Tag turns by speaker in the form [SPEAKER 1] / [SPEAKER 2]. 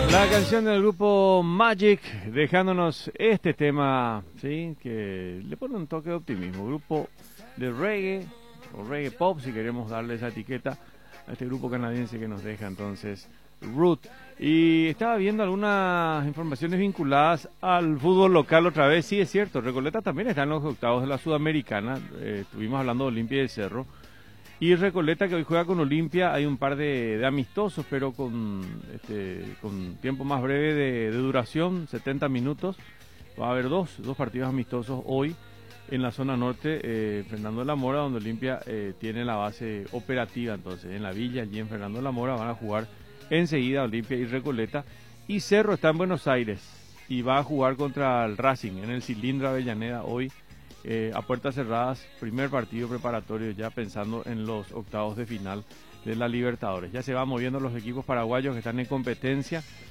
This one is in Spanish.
[SPEAKER 1] La canción del grupo Magic, dejándonos este tema, ¿sí? Que le pone un toque de optimismo. Grupo de reggae, o reggae pop, si queremos darle esa etiqueta a este grupo canadiense que nos deja entonces Root. Y estaba viendo algunas informaciones vinculadas al fútbol local otra vez. Sí, es cierto, Recoleta también está en los octavos de la Sudamericana. Estuvimos hablando de Olimpia y de Cerro. Y Recoleta, que hoy juega con Olimpia, hay un par de amistosos, pero con tiempo más breve de duración, 70 minutos. Va a haber dos partidos amistosos hoy en la zona norte, Fernando de la Mora, donde Olimpia tiene la base operativa. Entonces, en la villa, allí en Fernando de la Mora, van a jugar enseguida Olimpia y Recoleta. Y Cerro está en Buenos Aires y va a jugar contra el Racing en el Cilindro Avellaneda hoy. A puertas cerradas, primer partido preparatorio ya pensando en los octavos de final de la Libertadores. Ya se van moviendo los equipos paraguayos que están en competencia